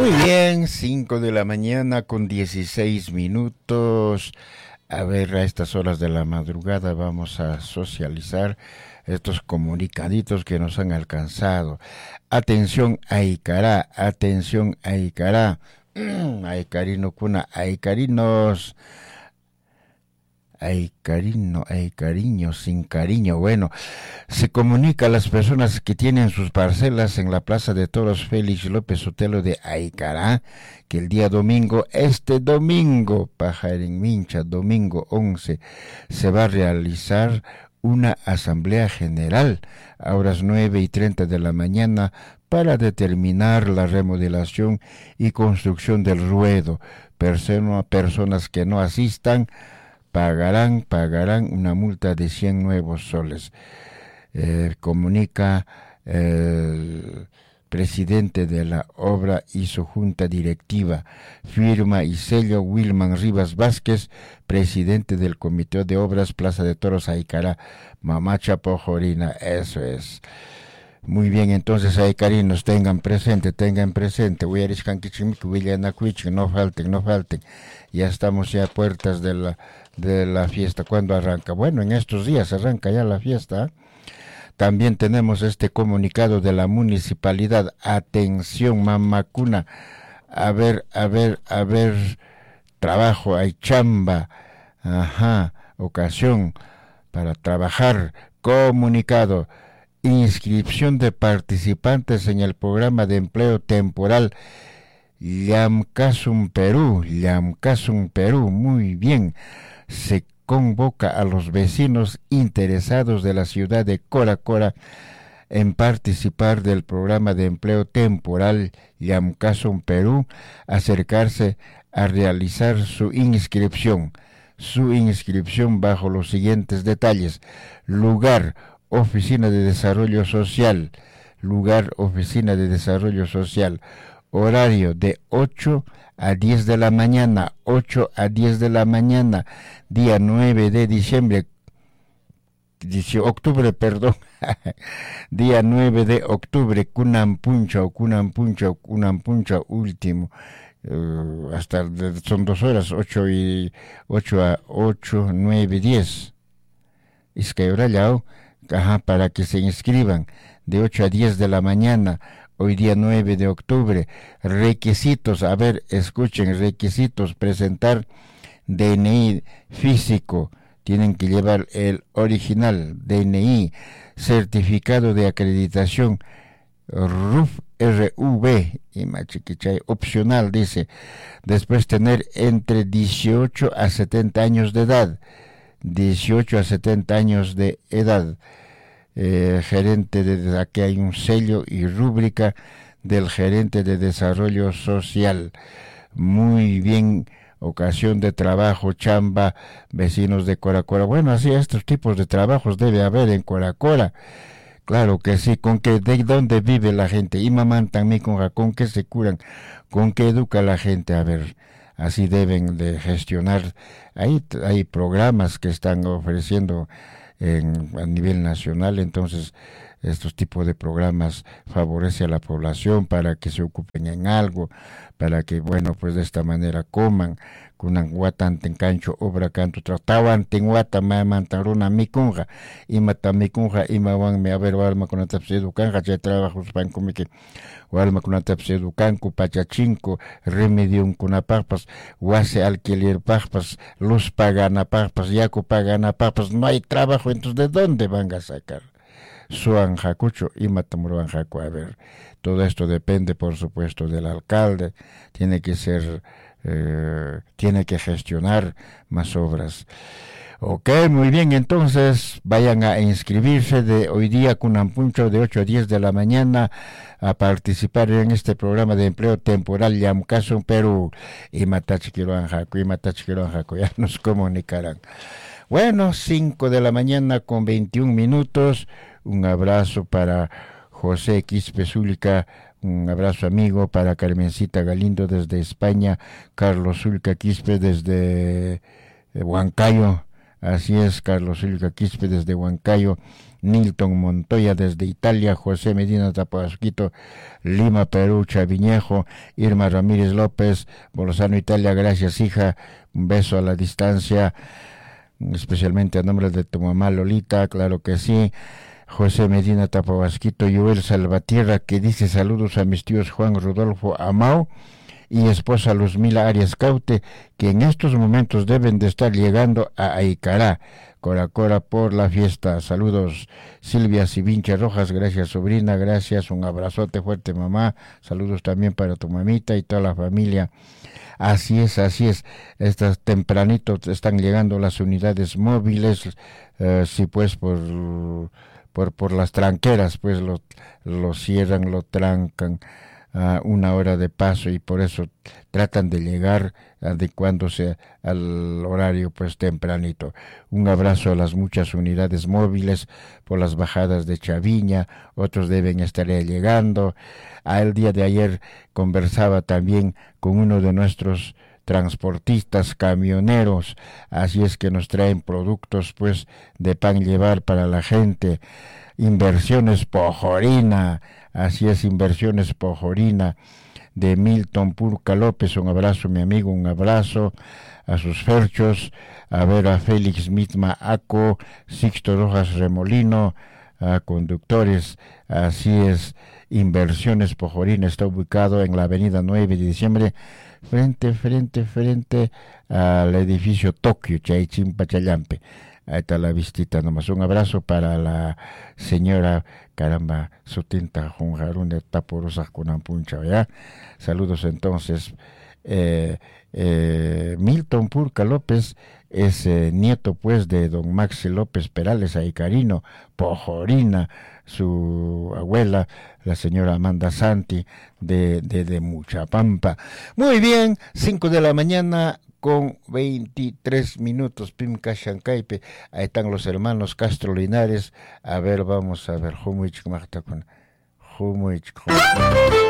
Muy bien, 5 de la mañana con 16 minutos. A ver, a estas horas de la madrugada vamos a socializar estos comunicaditos que nos han alcanzado. Atención, Aicará, atención, Aicará. Aicarino cuna, Aicarinos. Hay cariño, sin cariño. Bueno, se comunica a las personas que tienen sus parcelas en la Plaza de Toros Félix López Sotelo de Aicará, que el día domingo, este domingo, Pajarín Mincha, domingo 11, se va a realizar una asamblea general a horas 9:30 de la mañana para determinar la remodelación y construcción del ruedo. Personas que no asistan pagarán una multa de 100 nuevos soles. Comunica el presidente de la obra y su junta directiva, firma y sello Wilman Rivas Vázquez, presidente del Comité de Obras Plaza de Toros Aicará, Mamacha Pojorina. Eso es. Muy bien, entonces aicarinos, tengan presente, no falten. Ya estamos ya a puertas de la fiesta. ¿Cuándo arranca? Bueno, en estos días arranca ya la fiesta. También tenemos este comunicado de la municipalidad. Atención, Mamacuna. A ver, trabajo, hay chamba. Ocasión para trabajar. Comunicado. Inscripción de participantes en el programa de empleo temporal Llamcasum Perú. Muy bien. Se convoca a los vecinos interesados de la ciudad de Cora Cora en participar del programa de empleo temporal Llamcasum Perú, acercarse a realizar su inscripción bajo los siguientes detalles: lugar, Oficina de Desarrollo Social, horario de 8 a 10 de la mañana, día 9 de diciembre, día 9 de octubre, Cunampuncha último, son 2 horas, 8 a 8, 9, 10. Es que ahora ya, para que se inscriban, de 8 a 10 de la mañana, hoy día 9 de octubre. Requisitos, requisitos: presentar DNI físico, tienen que llevar el original, DNI, certificado de acreditación, RUV, opcional, dice. Después tener entre 18 a 70 años de edad. Gerente aquí hay un sello y rúbrica del gerente de desarrollo social. Muy bien, ocasión de trabajo, chamba, vecinos de Cora Cora. Bueno, así estos tipos de trabajos debe haber en Cora Cora. Claro que sí. ¿De dónde vive la gente? Y mamán también con qué se curan, con qué educa la gente. A ver, así deben de gestionar. Hay programas que están ofreciendo a nivel nacional, entonces estos tipos de programas favorece a la población para que se ocupen en algo, para que, bueno, pues de esta manera coman. Kunan watan tenkancho obra canto tratawan tenwata mamantaruna mikunja imawan me haber walma kunatapse educanja chay trabajos pankumiki walma kunatapse educanku pachachinko remedium kunapagpas wase alquiler pagpas luz paganapagpas yaku paganapagpas. No hay trabajo, entonces ¿de dónde van a sacar? Suan Jacucho y Matamuruan Jacu. A ver, todo esto depende, por supuesto, del alcalde. Tiene que gestionar más obras. Ok, muy bien, entonces vayan a inscribirse de hoy día Cunampuncho de 8 a 10 de la mañana a participar en este programa de empleo temporal Llamcasum Perú. Y Matachiquiruan Jacu, ya nos comunicarán. Bueno, 5 de la mañana con 21 minutos. Un abrazo para José Quispe Zulca, un abrazo amigo para Carmencita Galindo desde España, Carlos Zulca Quispe desde Huancayo, Así es, Carlos Ulga Quispe desde Huancayo, Nilton Montoya desde Italia, José Medina Tapasquito, Lima, Perú, Chaviñejo, Irma Ramírez López, Bolzano, Italia, gracias hija, un beso a la distancia, especialmente a nombre de tu mamá Lolita, claro que sí. José Medina Tapabasquito, Joel Salvatierra, que dice saludos a mis tíos Juan Rodolfo Amau y esposa Luzmila Arias Caute, que en estos momentos deben de estar llegando a Aicará, Coracora, por la fiesta. Saludos Silvia Sivinche Rojas, gracias sobrina, gracias, un abrazote fuerte mamá, saludos también para tu mamita y toda la familia. Así es, estas tempranito están llegando las unidades móviles, sí pues por las tranqueras, pues lo cierran, lo trancan a una hora de paso y por eso tratan de llegar adecuándose al horario pues tempranito. Un abrazo a las muchas unidades móviles por las bajadas de Chaviña, otros deben estar llegando. El día de ayer conversaba también con uno de nuestros transportistas, camioneros, así es que nos traen productos pues de pan llevar para la gente. Inversiones Pojorina, así es, Inversiones Pojorina de Milton Purca López, un abrazo mi amigo, un abrazo a sus ferchos, a ver a Félix Mitma Aco, Sixto Rojas Remolino, a conductores, así es, Inversiones Pojorina está ubicado en la avenida 9 de diciembre, frente al edificio Tokio, Chaychimpa Chayampe. Ahí está la visita nomás. Un abrazo para la señora, caramba, su tinta Junjarun de Taporosa Puncha, ¿ya? Saludos entonces. Milton Purca López es nieto pues de don Maxi López Perales Aicarino, Pojorina, su abuela, la señora Amanda Santi de Muchapampa. Muy bien, 5 de la mañana con 23 minutos, Pimca Shankaipe, ahí están los hermanos Castro Linares, a ver, vamos a ver,